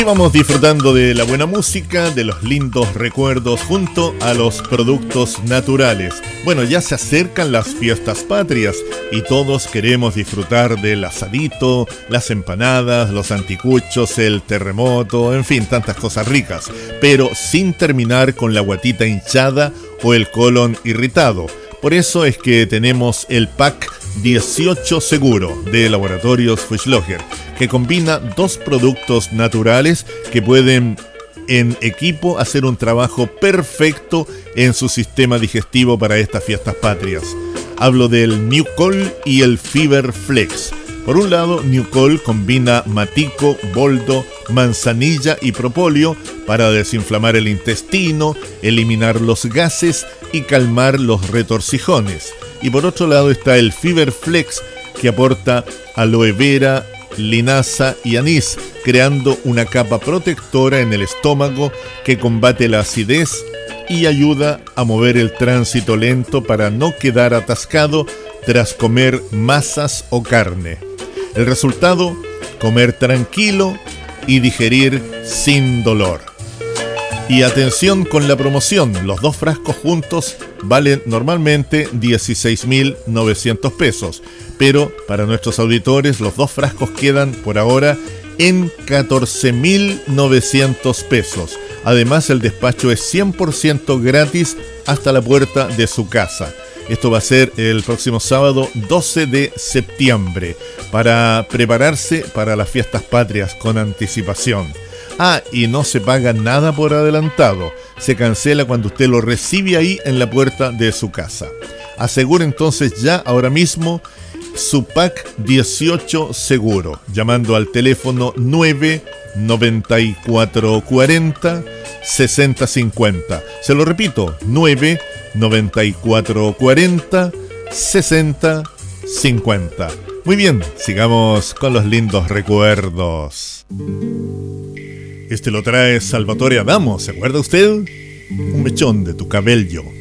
Y vamos disfrutando de la buena música, de los lindos recuerdos junto a los productos naturales. Bueno, ya se acercan las fiestas patrias y todos queremos disfrutar del asadito, las empanadas, los anticuchos, el terremoto, en fin, tantas cosas ricas, pero sin terminar con la guatita hinchada o el colon irritado. Por eso es que tenemos el pack 18 Seguro de Laboratorios Fischlöcher, que combina dos productos naturales que pueden en equipo hacer un trabajo perfecto en su sistema digestivo para estas fiestas patrias. Hablo del Newcol y el Fiber Flex. Por un lado, Newcol combina matico, boldo, manzanilla y propóleo para desinflamar el intestino, eliminar los gases y calmar los retorcijones. Y por otro lado está el Fiber Flex, que aporta aloe vera, linaza y anís, creando una capa protectora en el estómago que combate la acidez y ayuda a mover el tránsito lento para no quedar atascado tras comer masas o carne. El resultado, comer tranquilo y digerir sin dolor. Y atención con la promoción, los dos frascos juntos valen normalmente 16.900 pesos, pero para nuestros auditores los dos frascos quedan por ahora en 14.900 pesos. Además, el despacho es 100% gratis hasta la puerta de su casa. Esto va a ser el próximo sábado 12 de septiembre para prepararse para las fiestas patrias con anticipación. Y no se paga nada por adelantado. Se cancela cuando usted lo recibe ahí en la puerta de su casa. Asegure entonces ya, ahora mismo, su pack 18 Seguro, llamando al teléfono 99440 6050. Se lo repito, 99440 6050. Muy bien, sigamos con los lindos recuerdos. Este lo trae Salvatore Adamo, ¿se acuerda usted? Un mechón de tu cabello.